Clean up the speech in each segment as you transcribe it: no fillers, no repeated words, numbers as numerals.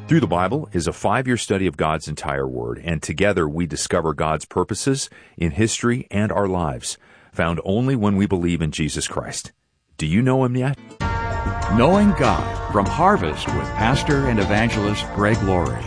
Through the Bible is a 5-year study of God's entire Word, and together we discover God's purposes in history and our lives, found only when we believe in Jesus Christ. Do you know Him yet? Knowing God from Harvest with pastor and evangelist Greg Laurie.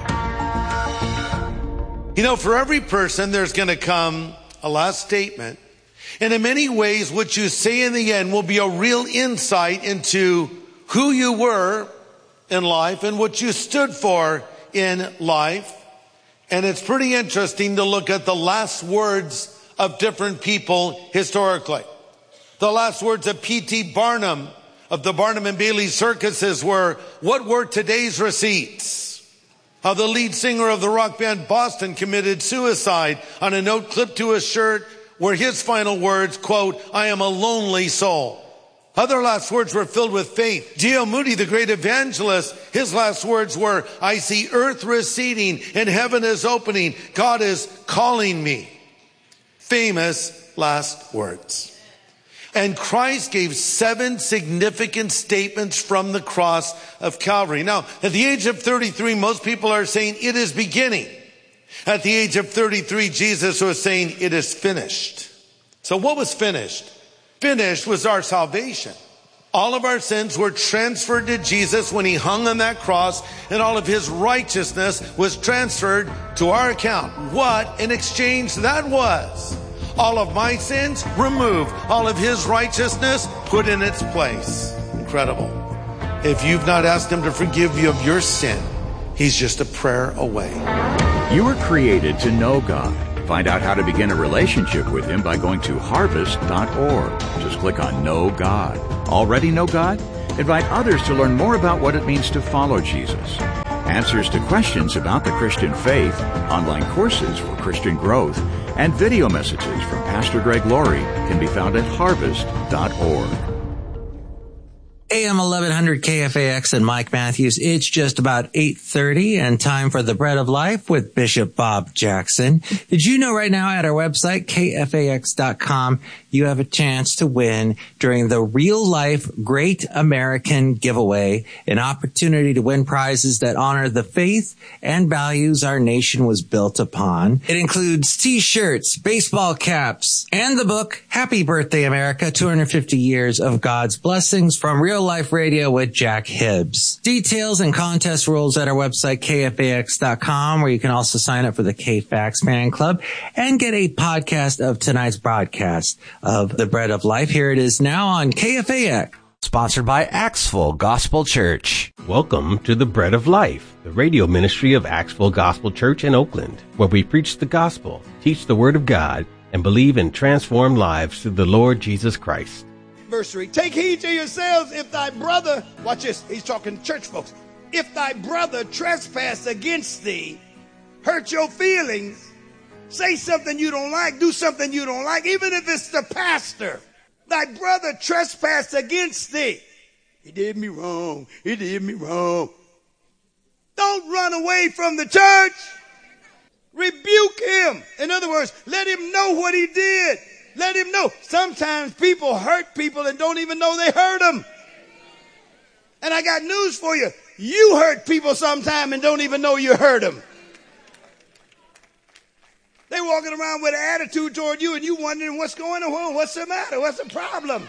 You know, for every person, there's going to come a last statement. And in many ways, what you say in the end will be a real insight into who you were in life and what you stood for in life. And it's pretty interesting to look at the last words of different people historically. The last words of P.T. Barnum of the Barnum and Bailey circuses were, "What were today's receipts?" How the lead singer of the rock band Boston committed suicide on a note clipped to his shirt were his final words, quote, "I am a lonely soul." Other last words were filled with faith. D.L. Moody, the great evangelist, his last words were, "I see earth receding and heaven is opening. God is calling me." Famous last words. And Christ gave 7 significant statements from the cross of Calvary. Now, at the age of 33, most people are saying it is beginning. At the age of 33, Jesus was saying it is finished. So what was finished? Finished was our salvation. All of our sins were transferred to Jesus when He hung on that cross, and all of His righteousness was transferred to our account. What an exchange that was. All of my sins removed, all of His righteousness put in its place. Incredible. If you've not asked Him to forgive you of your sin, He's just a prayer away. You were created to know God. Find out how to begin a relationship with Him by going to harvest.org. Just click on Know God. Already know God? Invite others to learn more about what it means to follow Jesus. Answers to questions about the Christian faith, online courses for Christian growth, and video messages from Pastor Greg Laurie can be found at harvest.org. AM 1100 KFAX and Mike Matthews. It's just about 8:30 and time for the Bread of Life with Bishop Bob Jackson. Did you know right now at our website, KFAX.com, you have a chance to win during the Real Life Great American Giveaway, an opportunity to win prizes that honor the faith and values our nation was built upon. It includes t-shirts, baseball caps, and the book, Happy Birthday America, 250 Years of God's Blessings from Real Life Radio with Jack Hibbs. Details and contest rules at our website, KFAX.com, where you can also sign up for the KFAX Fan Club and get a podcast of tonight's broadcast of The Bread of Life. Here it is now on KFAX. Sponsored by Axville Gospel Church. Welcome to The Bread of Life, the radio ministry of Axville Gospel Church in Oakland, where we preach the gospel, teach the Word of God, and believe in transformed lives through the Lord Jesus Christ. Verse 3, take heed to yourselves if thy brother, watch this, he's talking to church folks, if thy brother trespass against thee, hurt your feelings, say something you don't like, do something you don't like, even if it's the pastor. Thy brother trespass against thee. He did me wrong. He did me wrong. Don't run away from the church. Rebuke him. In other words, let him know what he did. Let him know. Sometimes people hurt people and don't even know they hurt them. And I got news for you. You hurt people sometime and don't even know you hurt them. They walking around with an attitude toward you and you wondering what's going on. What's the matter? What's the problem?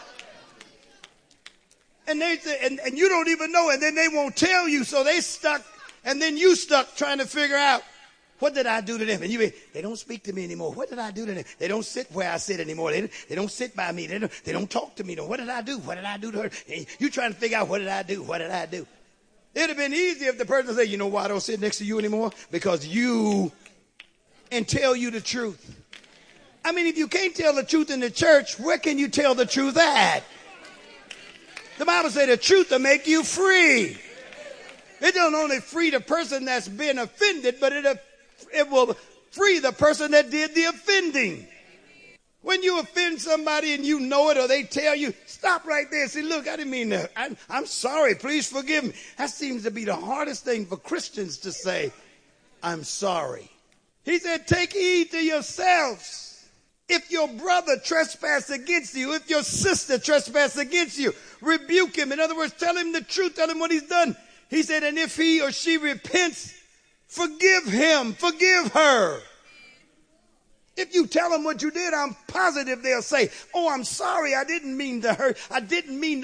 And they say, and you don't even know, and then they won't tell you, so they stuck, and then you stuck trying to figure out, what did I do to them? And they don't speak to me anymore. What did I do to them? They don't sit where I sit anymore. They don't sit by me. They don't talk to me. What did I do? What did I do to her? And you trying to figure out, what did I do? What did I do? It'd have been easy if the person said, you know why I don't sit next to you anymore? Because you, and tell you the truth. I mean, if you can't tell the truth in the church, where can you tell the truth at? The Bible says the truth will make you free. It don't only free the person that's been offended, but it will free the person that did the offending. When you offend somebody and you know it, or they tell you, stop right there and say, look, I didn't mean that. I'm sorry. Please forgive me. That seems to be the hardest thing for Christians to say, I'm sorry. He said, take heed to yourselves. If your brother trespass against you, if your sister trespass against you, rebuke him. In other words, tell him the truth. Tell him what he's done. He said, and if he or she repents, forgive him, forgive her. If you tell them what you did, I'm positive they'll say, oh, I'm sorry. I didn't mean to hurt. I didn't mean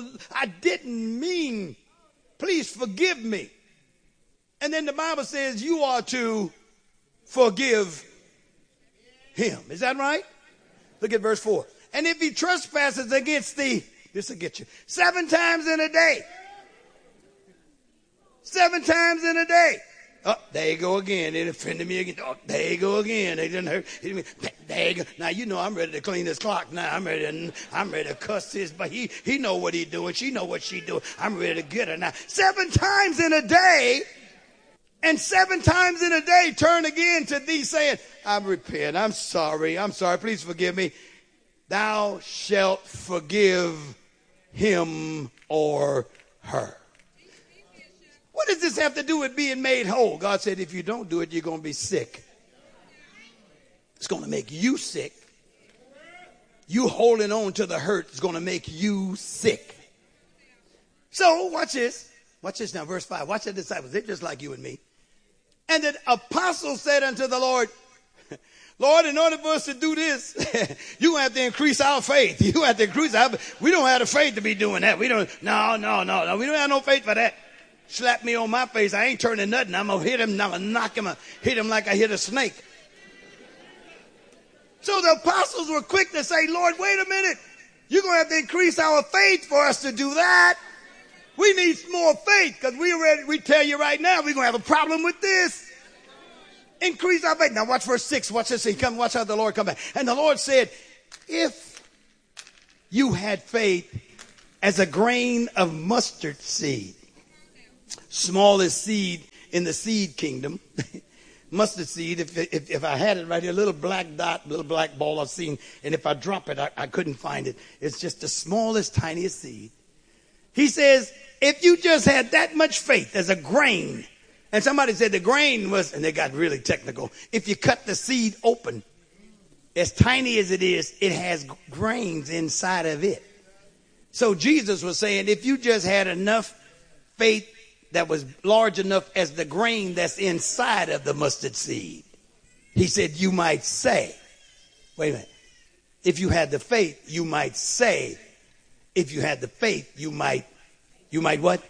to please forgive me. And then the Bible says you are to forgive him. Is that right? Look at verse 4. And if he trespasses against thee, this will get you, 7 times in a day. 7 times in a day. Oh, there you go again. It offended me again. Oh, there you go again. They didn't hurt. There you go. Now, you know I'm ready to clean this clock now. I'm ready to cuss this. But he know what he doing. She know what she doing. I'm ready to get her now. 7 times in a day. And 7 times in a day turn again to thee saying, I repent. I'm sorry. Please forgive me. Thou shalt forgive him or her. What does this have to do with being made whole? God said, if you don't do it, you're going to be sick. It's going to make you sick. You holding on to the hurt is going to make you sick. So watch this. Watch this now, verse 5. Watch the disciples. They're just like you and me. And the apostles said unto the Lord, Lord, in order for us to do this, you have to increase our faith. You have to increase our faith. We don't have the faith to be doing that. We don't. No. We don't have no faith for that. Slap me on my face. I ain't turning nothing. I'm going to hit him. I'm going to knock him. Hit him like I hit a snake. So the apostles were quick to say, Lord, wait a minute. You're going to have to increase our faith for us to do that. We need more faith because we tell you right now we're going to have a problem with this. Increase our faith. Now watch verse 6. Watch this. Watch how the Lord come back. And the Lord said, if you had faith as a grain of mustard seed, smallest seed in the seed kingdom, mustard seed, if I had it right here, a little black dot, little black ball I've seen, and if I drop it, I couldn't find it. It's just the smallest, tiniest seed. He says, if you just had that much faith as a grain, and somebody said the grain was, and they got really technical, if you cut the seed open, as tiny as it is, it has grains inside of it. So Jesus was saying, if you just had enough faith that was large enough as the grain that's inside of the mustard seed, he said, you might say, wait a minute, if you had the faith, you might say, if you had the faith, you might what?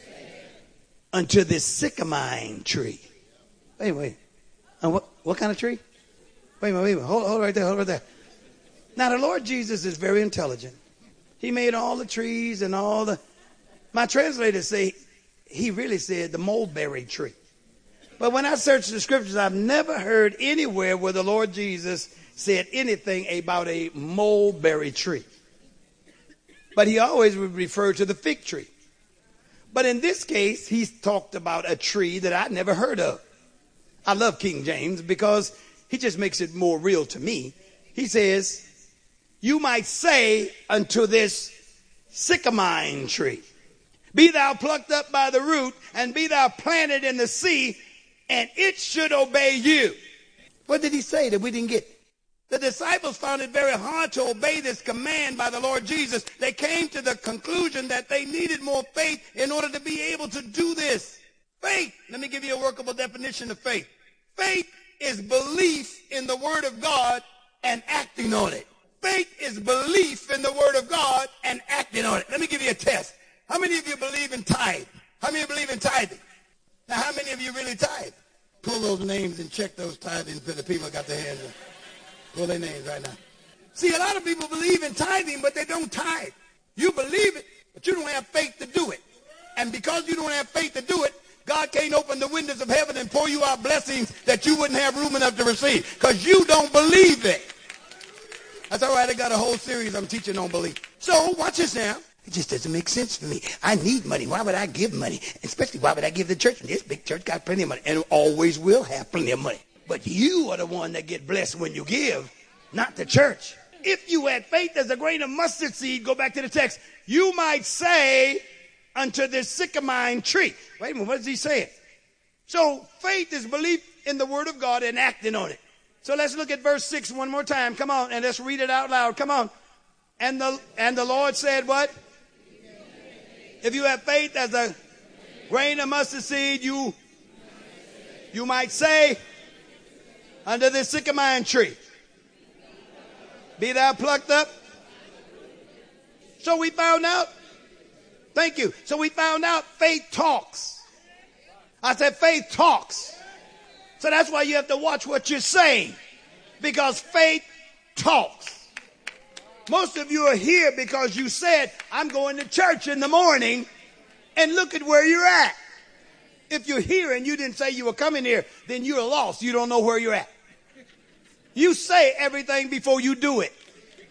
Unto this sycamine tree. Wait. What kind of tree? Wait a minute. Hold right there. Now the Lord Jesus is very intelligent. He made all the trees and my translators say, he really said the mulberry tree. But when I searched the scriptures, I've never heard anywhere where the Lord Jesus said anything about a mulberry tree. But he always would refer to the fig tree. But in this case, he's talked about a tree that I never heard of. I love King James because he just makes it more real to me. He says, you might say unto this sycamine tree, be thou plucked up by the root and be thou planted in the sea, and it should obey you. What did he say that we didn't get? The disciples found it very hard to obey this command by the Lord Jesus. They came to the conclusion that they needed more faith in order to be able to do this. Faith, let me give you a workable definition of faith. Faith is belief in the Word of God and acting on it. Faith is belief in the Word of God and acting on it. Let me give you a test. How many of you believe in tithe? How many of you believe in tithing? Now, how many of you really tithe? Pull those names and check those tithing for the people that got their hands up. Pull their names right now. See, a lot of people believe in tithing, but they don't tithe. You believe it, but you don't have faith to do it. And because you don't have faith to do it, God can't open the windows of heaven and pour you out blessings that you wouldn't have room enough to receive because you don't believe it. That's all right. I got a whole series I'm teaching on belief. So watch this now. It just doesn't make sense for me. I need money. Why would I give money? Especially why would I give the church? This big church got plenty of money and always will have plenty of money. But you are the one that get blessed when you give, not the church. If you had faith as a grain of mustard seed, go back to the text, you might say unto this sycamine tree. Wait a minute, what is he saying? So faith is belief in the Word of God and acting on it. So let's look at verse 6 one more time. Come on, and let's read it out loud. Come on. And the Lord said what? If you have faith as a Grain of mustard seed, you might say, under the sycamore tree. Be thou plucked up. So we found out. Thank you. So we found out faith talks. I said faith talks. So that's why you have to watch what you're saying. Because faith talks. Most of you are here because you said, I'm going to church in the morning, and look at where you're at. If you're here and you didn't say you were coming here, then you're lost. You don't know where you're at. You say everything before you do it.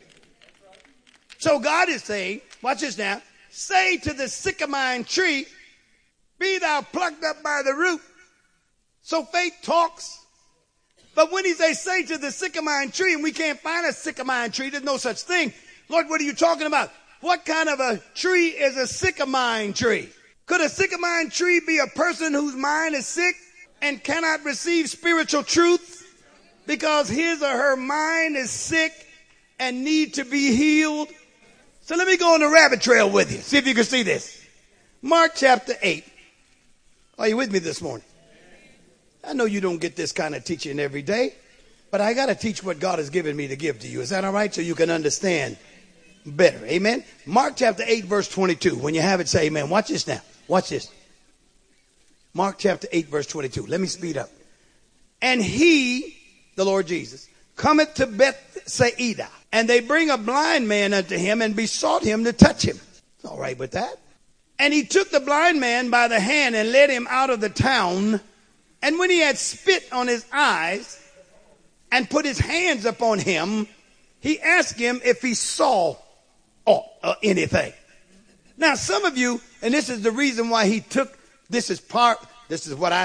So God is saying, watch this now, say to the sycamore tree, be thou plucked up by the root. So faith talks. But when he say to the sycamore tree, and we can't find a sycamore tree, there's no such thing. Lord, what are you talking about? What kind of a tree is a sycamore tree? Could a sycamore tree be a person whose mind is sick and cannot receive spiritual truth because his or her mind is sick and need to be healed? So let me go on the rabbit trail with you. See if you can see this. Mark chapter 8. Are you with me this morning? I know you don't get this kind of teaching every day, but I got to teach what God has given me to give to you. Is that all right? So you can understand better. Amen. Mark chapter 8, verse 22. When you have it, say amen. Watch this now. Watch this. Mark chapter 8, verse 22. Let me speed up. And he, the Lord Jesus, cometh to Bethsaida, and they bring a blind man unto him and besought him to touch him. All right with that. And he took the blind man by the hand and led him out of the town. And when he had spit on his eyes and put his hands upon him, he asked him if he saw anything. Now, some of you, and this is the reason why he took, this is what I